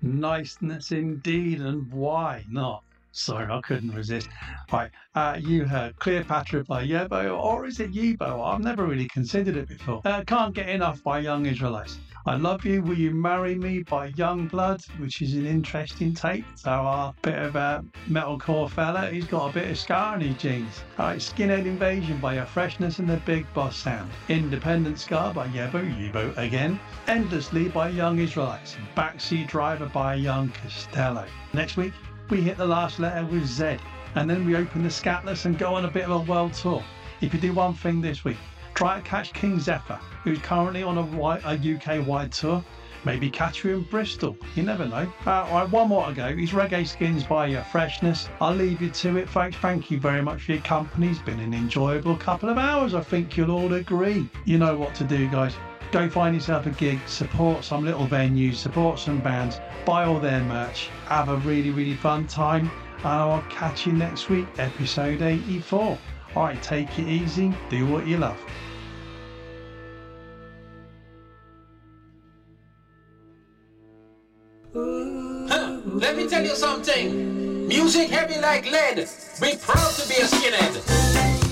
Niceness indeed, and why not? Sorry, I couldn't resist. Right, you heard Cleopatra by Yebo, or is it Yebo? I've never really considered it before. Can't Get Enough by Young Israelites. I Love You, Will You Marry Me by Young Blood, which is an interesting take. So, a bit of a metalcore fella, he's got a bit of scar in his jeans. Alright, Skinhead Invasion by Your Freshness and the Big Boss Sound. Independent Scar by Yebo again. Endlessly by Young Israelites. Backseat Driver by Young Costello. Next week, we hit the last letter with Z, and then we open the Scatless and go on a bit of a world tour. If you do one thing this week, try to catch King Zephyr, who's currently on a UK-wide tour. Maybe catch you in Bristol, you never know. Alright, one more to go. It's Reggae Skins by Your Freshness. I'll leave you to it, folks. Thank you very much for your company. It's been an enjoyable couple of hours, I think you'll all agree. You know what to do, guys. Go find yourself a gig, support some little venues, support some bands, buy all their merch, have a really, really fun time, and I'll catch you next week, episode 84. Alright, take it easy, do what you love. Let me tell you something. Music heavy like lead. Be proud to be a skinhead.